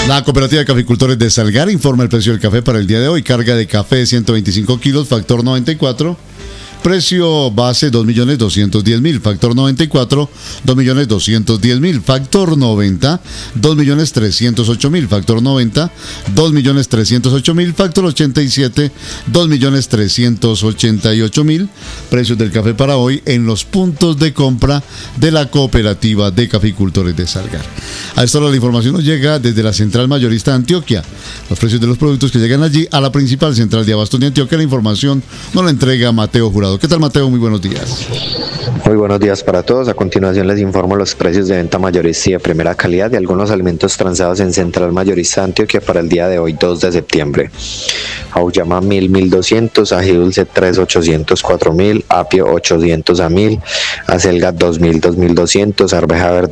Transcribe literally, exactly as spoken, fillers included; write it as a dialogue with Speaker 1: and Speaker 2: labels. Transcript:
Speaker 1: La Cooperativa de Caficultores de Salgar informa el precio del café para el día de hoy. Carga de café de ciento veinticinco kilos, factor noventa y cuatro. Precio base dos millones doscientos diez mil, factor noventa y cuatro, dos millones doscientos diez mil, factor noventa, dos millones trescientos ocho mil, factor noventa, dos millones trescientos ocho mil, factor ochenta y siete, dos millones trescientos ochenta y ocho mil. Precios del café para hoy en los puntos de compra de la Cooperativa de Caficultores de Salgar. A esta hora la información nos llega desde la Central Mayorista de Antioquia. Los precios de los productos que llegan allí a la principal central de abastos de Antioquia. La información nos la entrega Mateo Jurado. ¿Qué tal, Mateo? Muy buenos días.
Speaker 2: Muy buenos días para todos. A continuación les informo los precios de venta mayorista y de primera calidad de algunos alimentos transados en Central Mayorista de Antioquia para el día de hoy, dos de septiembre. Auyama mil, mil doscientos, ají dulce tres, ochocientos, cuatro mil, apio ochocientos a mil, acelga dos mil, dos mil doscientos, arveja verde